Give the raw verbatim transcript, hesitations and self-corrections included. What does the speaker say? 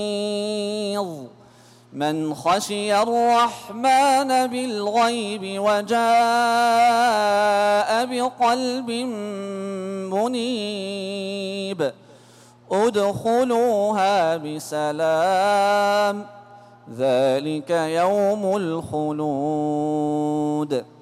من خشي الرحمن بالغيب وجاء بقلب منيب ادخلوها بسلام ذلك يوم الخلود.